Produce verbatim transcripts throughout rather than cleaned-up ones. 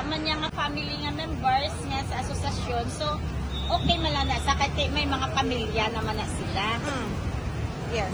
man niya nga family nga members nga sa asosasyon. So, okay man lang na. Sa kati may mga pamilya naman na sila. Hmm. Yes.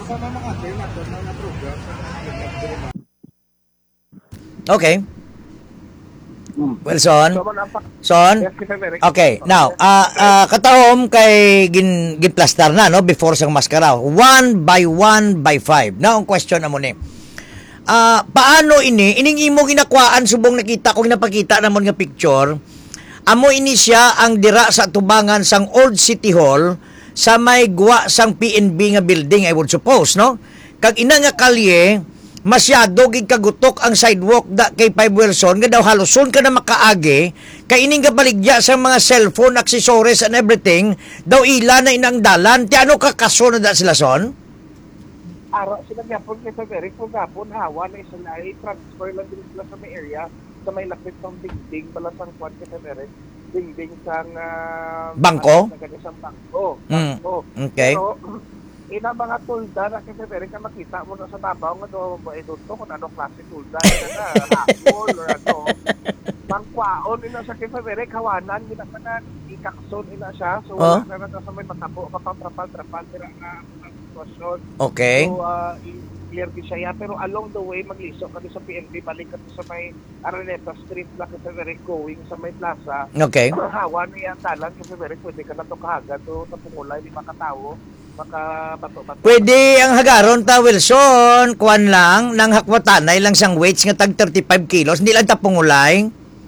Okay. Well, son. Son. Okay. Now, uh, uh, katahom kay gin ginplastar na no before sang maskara. One by one by five. Now, ang question amo ni. Ah, uh, paano ini ining imo ginakwaan subong nakita ko ginapakita namon nga picture. Amo ini siya ang dira sa tubangan sang Old City Hall sa may guwa sang P N B nga building, I would suppose, no? Kag ina nga kalye, masyado gid kagutok ang sidewalk da kay Five Wilson nga daw haluson ka na makaagi kay ining gabaligya sa mga cellphone accessories and everything daw ila na inang dalan ti ano ka kaso na da sila son ara sila gyapon kay sa very kung gapon hawa na isa na i-transfer lang din sila sa may area sa may lapit ng dingding balasang kwan kay sa very dingding sang uh, bangko sang bangko mm. bangko okay pero ina mga tulda na kasi very ka makita mo na sa tabaw nga do mo idunto kung ano klase tulda na hapol or ano mangkwaon ina sa kasi very kawanan gina na ikakson ina siya so oh? na na sa may matabo kapang trapal trapal tira na situasyon okay so uh, clear di siya pero along the way maglisok kami sa P N B balik kami sa may Araneta Street lang kasi very going sa may plaza okay hawa na yan talan kasi very pwede ka na to kahaga to sa pungulay lima katawo maka bato-bato. Pwede ang hagaron ta Wilson, kuan lang nang hakwatanay lang sang weights nga tag thirty-five kilos, hindi lang ta pungulay.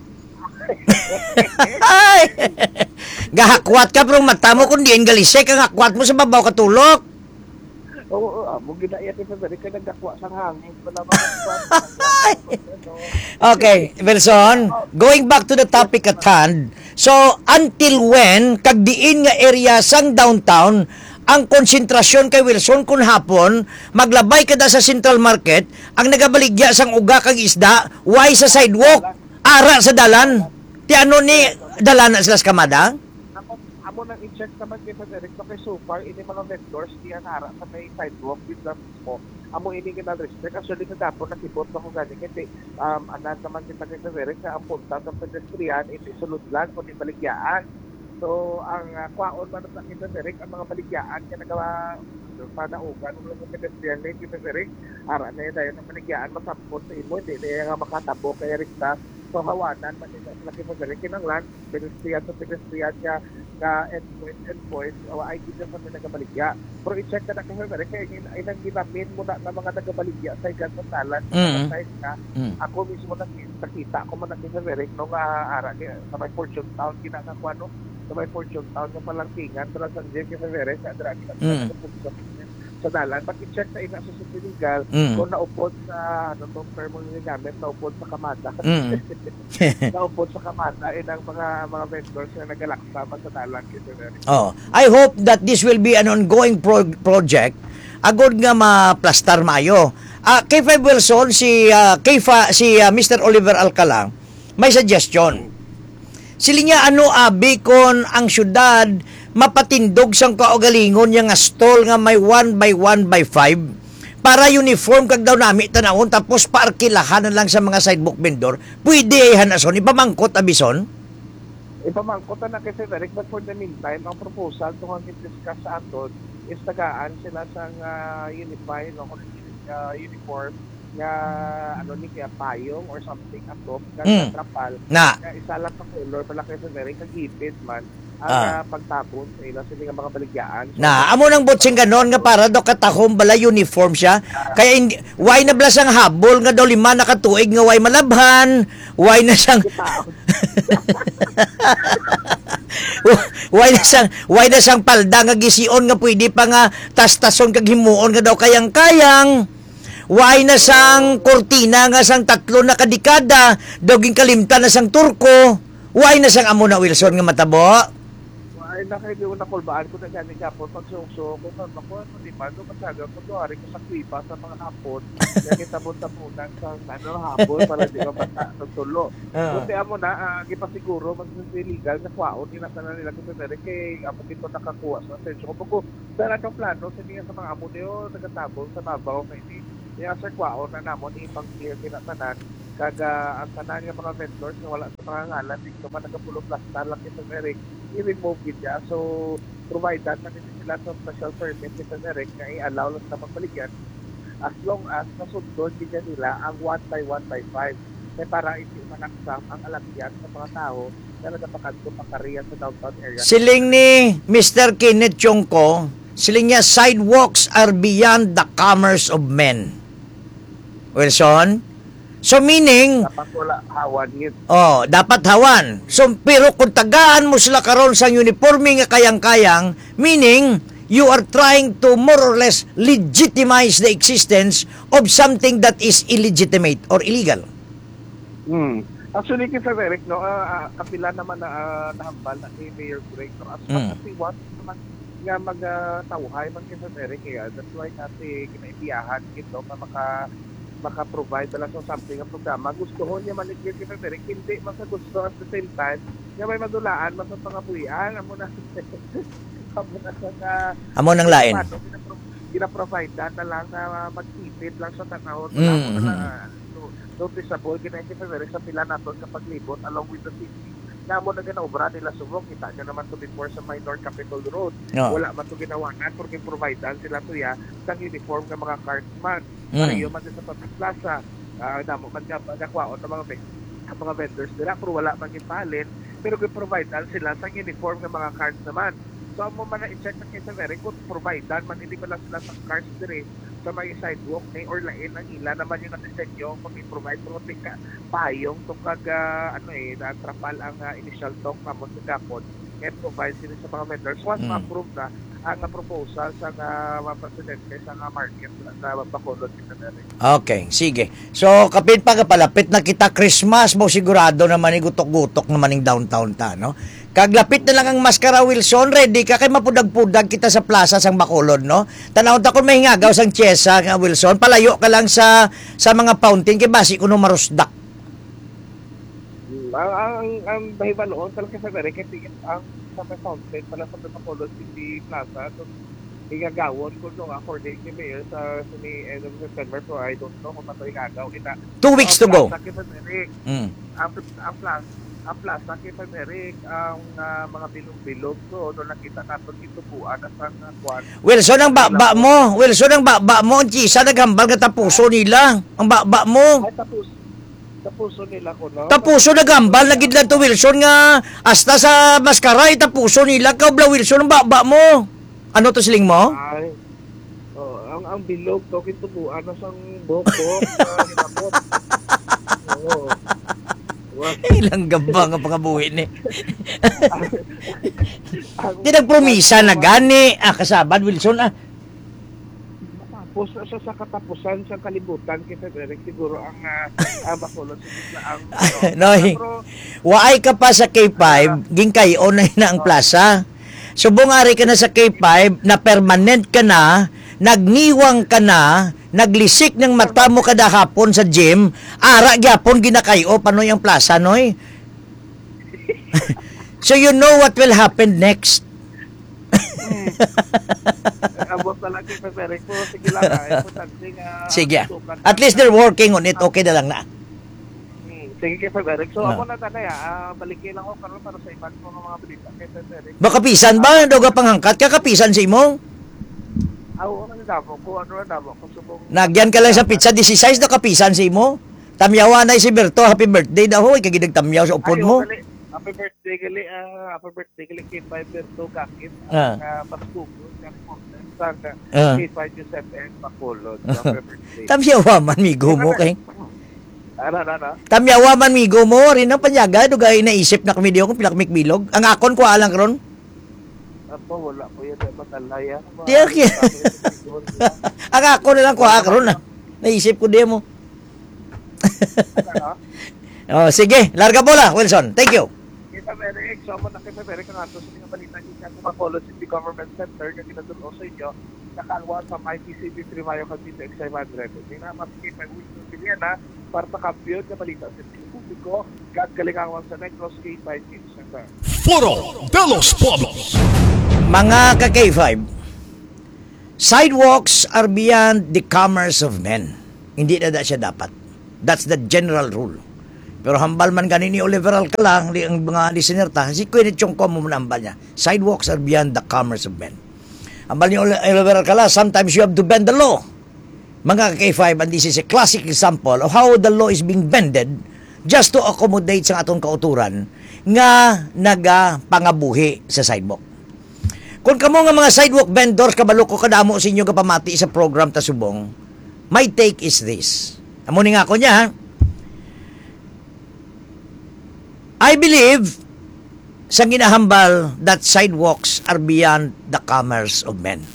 Gahakwat ka pero mata mo kundi ang galisek ang hakwat mo sa babaw katulok. Oo, amo ginaya ti sa dali kay nagdakwa sang hangin pala okay, Wilson, going back to the topic at hand. So, until when kag diin nga area sang downtown ang konsentrasyon kay Wilson kun hapon maglabay kada sa Central Market ang nagabaligya sang uga kag isda why sa sidewalk ara sa dalan ti ano ni dalan na sila sa kamada amo nang i-check naman kay Frederick kay so far ini mga vendors diyan ara sa may sidewalk with them po amo ini ginadrestrict actually sa dapat nakipot ko gani kasi um anan naman kita kay Frederick sa ang punta sa pedestrian iti sulod lang kun ibaligyaan. So, ang uh, kwaon man sa kita direct ang mga baligyaan kaya nagawa panaugan ng mga pedestrian lane kita direct ara na yun ang baligyaan masampot sa imo hindi na nga makatabo kaya rikta so hawanan man nila sa kita direct kinanglan pedestrian to pedestrian niya ka endpoint endpoint o ay kita sa mga nagabaligya pero i-check ka na kasi direct kaya inang ginamin mo na ng mga nagabaligya sa ikan sa talan mm-hmm. sa ka mm-hmm. ako mismo nakita ako man nakita direct nung uh, ara sa may Fortune Town kinakakuha no sa may Fortune Town ng Palangkingan para sa J K Severes sa Adragi mm. sa dalan pag i-check na ina sa legal mm. kung naupod sa ano tong term mo gamit naupod sa kamata mm. naupod sa kamata inang mga mga vendors na nagalaksa pa sa dalan kay Severes. Oh, I hope that this will be an ongoing pro- project agod nga maplastar mayo. Ah, uh, kay Five Wilson si uh, kay fa, si uh, Mister Oliver Alcala may suggestion. Sili nga ano abi kon ang syudad mapatindog sang kaugalingon nga stall nga may one by one by five para uniform kag daw nami tanawon tapos paarkilahan na lang sa mga sidewalk vendor pwede hanason ipamangkot abison ipamangkot na kasi direct but for the meantime ang proposal to kung discuss sa aton is tagaan sila sang uh, unified no uh, uniform nga ano ni kaya payong or something atop nga mm. trapal na isa lang sa color pala kay sa very kagipit man ang ah. uh, pagtapon sa ila sila mga baligyaan so, na amo nang botsing ganon nga para do katahom bala uniform siya uh, kaya hindi why na bala sang habol nga daw lima na katuig nga why malabhan why na sang why na sang why na sang palda nga gision nga pwede pa nga tas-tason kag himuon nga daw kayang-kayang why na sang kortina nga sang tatlo na kadikada doging kalimtan na sang turko why na sang amo na Wilson nga matabo why na kayo na kulbaan ko na gani kapon pag suso ko pa ko di ba no masaga ko do ari ko sa klipa sa mga hapon kaya kita bunta punan sa ano hapon para di ba basta tulo kundi amo na uh, gipasiguro mas legal na kwaon tinatanan nila ko sa kay amo dito nakakuha sa sensyo ko ko dala tong plano sa niya sa mga amo niyo nagatabong sa babaw kay ni ya sa kwaon na namon ipang clear kinatanan Kaga ang tanan nga mga vendors nga wala sa mga ngalan dito man nagapulo plastar lang ito Eric i-remove gid niya. So provide that na nila sila sa special permit ito Eric nga i-allow lang sa magbaligyan as long as nasundon gid niya nila ang one by one by five kaya para hindi manaksam ang alagyan sa mga tao na nagapakanto pakariya sa downtown area. Siling ni Mister Kenneth Chongko, siling niya, sidewalks are beyond the commerce of men. Wilson? So meaning, Dapat wala hawan yun. oh, dapat hawan. So, pero kung tagaan mo sila karon sa uniforme nga kayang-kayang, meaning, you are trying to more or less legitimize the existence of something that is illegitimate or illegal. Hmm. Actually, kasi Eric, no, uh, kapila naman na uh, nahambal na ni Mayor Greg, no, as Mm. mm. as want naman nga mag-tawhay man kasi Eric, eh, that's why kasi kinaibiyahan kito na maka maka-provide na lang sa something ang programa. Gusto niya man ni Greg Eric, hindi man sa gusto at the same time, nga may madulaan, mas ang pangabuyan, amo na, amo na sa uh, Amo ng lain. Gina-provide na lang na mag-tipid lang sa tanaw. Mm-hmm. Na, noticeable, ginagin sa very sa pila natin kapag libot along with the city. Namo na ginaobra nila subok, kita nyo naman to before sa Minor Capitol Road. No. Wala man to ginawanan porque providean sila to ya sa uniform ng mga cardsman. Mm. Pareho man din sa public plaza. Uh, namo man nga nagkwaon ng mga ang mga vendors nila pero wala man gipalin pero giprovidean sila sa uniform ng mga cards naman. So amo man na i-check na kaysa very good providean man hindi ba lang sila sa cards dire sa mga sidewalk ni or lain ang ila naman yung natisenyo kung i-provide pero tika payong itong kag uh, ano eh natrapal ang uh, initial talk namon sa Gapon and provide sila sa mga vendors once Mm. ma-approve na ang uh, proposal sa uh, mga presidente sa uh, market na, na Bacolod Okay, sige. So, kapit pa kapalapit na kita Christmas, mo sigurado naman ni gutok-gutok naman ng downtown ta, no? Kaglapit na lang ang maskara, Wilson, ready ka kay mapudag-pudag kita sa plaza sang Bacolod, no? Tanaw ta kung may hingagaw sang Chiesa nga Wilson, palayo ka lang sa sa mga fountain kay basi kuno marusdak. Ang ang ang bahibaloon talaga sa very kasi ang sa may fountain pala sa Bacolod City Plaza so igagawon ko no according kay Mayor sa sa ni end of September so I don't know kung matoy gagaw ita Two weeks to go. Plaza kay Frederick Mm. ang ang plaza ang plaza kay Frederick ang uh, mga bilog-bilog so do nakita naton dito buan at ang uh, kwan Wilson, ang baba mo. Wilson, ang baba mo. Ang Chiesa, naghambal ka tapuso nila. Ang baba mo. ay tapos tapuso nila ko no Tapuso naghambal. Nagid lang to Wilson nga. Hasta sa maskara, tapuso nila. Kaubla Wilson, ang baba mo. Ano to siling mo? ay oh, ang ang bilog to kitubuan na sang boko uh, hinabot oh Ilang gamba nga pangabuhi ni. Ang- Di nagpromisa na gani. Ah, kasabad Wilson ah. Tapos sa, sa katapusan sa kalibutan kay Frederick siguro ang uh, uh, Bacolod City na ang Noy. pero Waay ka pa sa K five, ging kayo na na ang plaza. Subong-ari ka na sa K five, na permanent ka na, nagniwang ka na, naglisik ng mata mo kada hapon sa gym, ara gyapon ginakayo panoy ang plaza, noy. So you know what will happen next. abot na lang kay Frederick po sige lang ah, importante nga Sige. tutukan. At least they're working on it. Okay na lang na. Hmm, sige kay Frederick so Ah. ako na tanay ah balikin lang ako karon para sa ibang mga balita kay Frederick Makapisan ba? Doga panghangkat ka, kapisan si mo? aw ano damo ko ano damo ko subong Nagyan ka lang sa pizza, sixteen na kapisan si mo? Tamyawa na si Berto, happy birthday daw. Hoy, kagidag tamyaw sa upod Ayaw, mo. gali. Happy birthday gali ah happy birthday gali kay Berto Kakit Ah. ang Pasko sa Ah. kay five Joseph and Bacolod happy birthday Tamyawa man, migo mo kay. ano ano ano Tamyawa man, migo mo. Rin ang panyaga, dugay naisip na kami diyo kung pilakmik bilog. Ang akon ko alang karon. Apo, wala ko yan. Matalaya. Di, okay. Ang ako na lang ko karon na. Naisip ko diyo mo. Oh, sige, larga bola, Wilson. Thank you. Kita Merrick, so mo na kay Merrick ang ato sa mga balita ni sa Bacolod City Government Center na ginadulong sa inyo nakalwa sa I T C B three Mayo Cavite X five hundred. Hindi na masikip ang Wilson Piliana para sa kampiyon na balita sa publiko. Gagalingawan sa Negros K five Kids Center. Foro de los Pueblos. Mga ka K five, sidewalks are beyond the commerce of men. Hindi na da siya dapat. That's the general rule. Pero hambal man ganin ni Oliveral ka lang, li, ang mga listener ta, si Queen Chongko mo hambal niya. Sidewalks are beyond the commerce of men. Hambal ni Oliveral ka lang, sometimes you have to bend the law. Mga K five, and this is a classic example of how the law is being bended just to accommodate sa atong kauturan nga nagapangabuhi sa sidewalk. Kung kamo nga mga sidewalk vendors, kabalo ko kadamo sa inyo kapamati sa program ta subong, my take is this. Amo ni nga ako niya, ha? I believe sa ginahambal that sidewalks are beyond the commerce of men.